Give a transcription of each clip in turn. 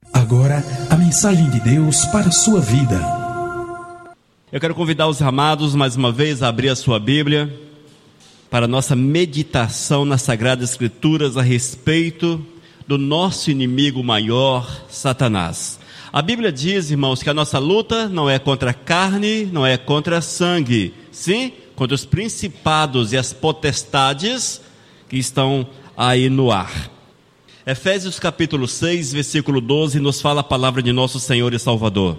Agora, a mensagem de Deus para a sua vida. Eu quero convidar os amados mais uma vez a abrir a sua Bíblia para a nossa meditação nas Sagradas Escrituras a respeito do nosso inimigo maior, Satanás. A Bíblia diz, irmãos, que a nossa luta não é contra a carne, não é contra a sangue, sim, contra os principados e as potestades que estão aí no ar. Efésios capítulo 6, versículo 12, nos fala a palavra de nosso Senhor e Salvador.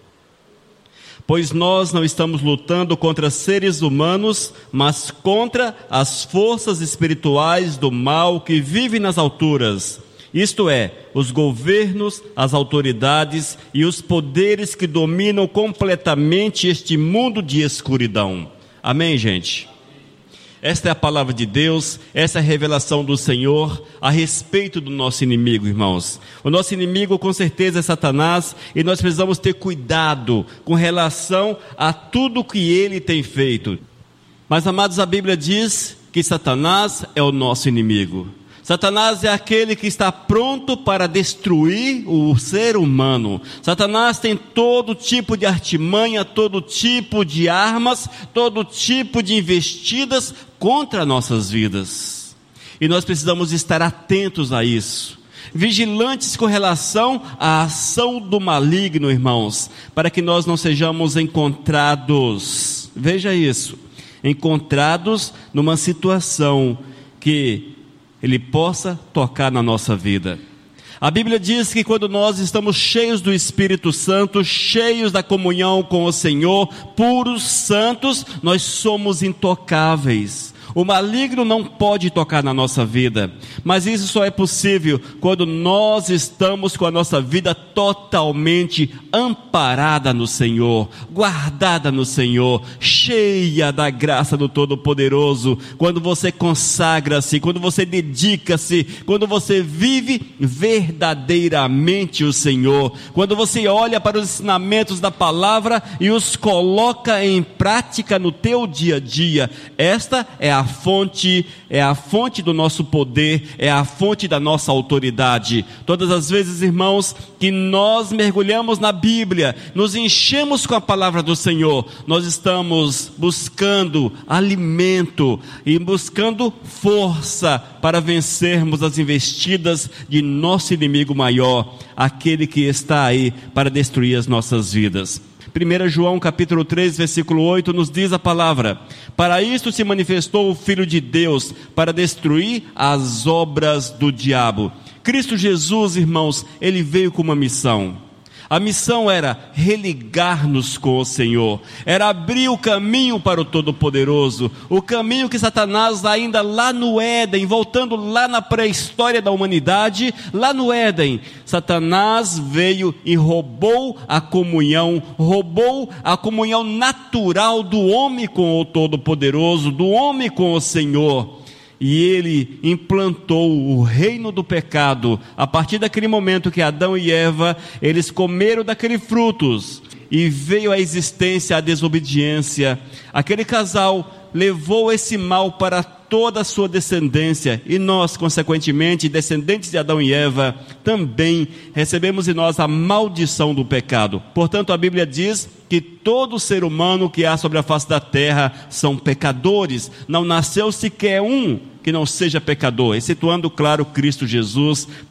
Pois nós não estamos lutando contra seres humanos, mas contra as forças espirituais do mal que vivem nas alturas. Isto é, os governos, as autoridades e os poderes que dominam completamente este mundo de escuridão. Amém, gente? Esta é a palavra de Deus, essa é a revelação do Senhor a respeito do nosso inimigo, irmãos. O nosso inimigo com certeza é Satanás e nós precisamos ter cuidado com relação a tudo que ele tem feito. Mas, amados, a Bíblia diz que Satanás é o nosso inimigo. Satanás é aquele que está pronto para destruir o ser humano. Satanás tem todo tipo de artimanha, todo tipo de armas, todo tipo de investidas contra nossas vidas. E nós precisamos estar atentos a isso, vigilantes com relação à ação do maligno, irmãos, para que nós não sejamos encontrados, veja isso, encontrados numa situação que ele possa tocar na nossa vida. A Bíblia diz que quando nós estamos cheios do Espírito Santo, cheios da comunhão com o Senhor, puros, santos, nós somos intocáveis. O maligno não pode tocar na nossa vida, mas isso só é possível quando nós estamos com a nossa vida totalmente amparada no Senhor, guardada no Senhor, cheia da graça do Todo-Poderoso. Quando você consagra-se, quando você dedica-se, quando você vive verdadeiramente o Senhor, quando você olha para os ensinamentos da palavra e os coloca em prática no teu dia a dia, esta é a fonte do nosso poder, é a fonte da nossa autoridade. Todas as vezes, irmãos, que nós mergulhamos na Bíblia, nos enchemos com a palavra do Senhor, nós estamos buscando alimento e buscando força para vencermos as investidas de nosso inimigo maior, aquele que está aí para destruir as nossas vidas. 1 João capítulo 3, versículo 8 nos diz a palavra: para isto se manifestou o Filho de Deus, para destruir as obras do diabo. Cristo Jesus, irmãos, ele veio com uma missão. A missão era religar-nos com o Senhor, era abrir o caminho para o Todo-Poderoso, o caminho que Satanás ainda lá no Éden, voltando lá na pré-história da humanidade, lá no Éden, Satanás veio e roubou a comunhão natural do homem com o Todo-Poderoso, do homem com o Senhor. E ele implantou o reino do pecado. A partir daquele momento que Adão e Eva, eles comeram daqueles frutos, e veio à existência a desobediência. Aquele casal levou esse mal para toda a sua descendência, e nós, consequentemente, descendentes de Adão e Eva, também recebemos em nós a maldição do pecado. Portanto, a Bíblia diz que todo ser humano que há sobre a face da terra são pecadores. Não nasceu sequer um que não seja pecador, excetuando, claro, Cristo Jesus.